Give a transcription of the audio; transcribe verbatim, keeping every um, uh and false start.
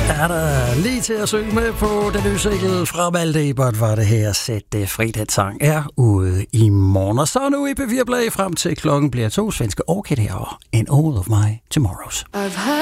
Er der lige til at synge med på den nye single fra Malte Ebert, var det her Sæt det fri. Den sang er ude i morgen. Og så nu i P fire Play frem til klokken bliver to svenske orkidéer og And All of My Tomorrows.